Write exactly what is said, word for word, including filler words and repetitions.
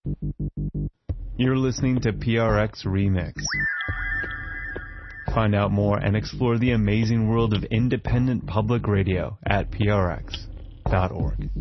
You're listening to P R X Remix. Find out more and explore the amazing world of independent public radio at P R X dot org.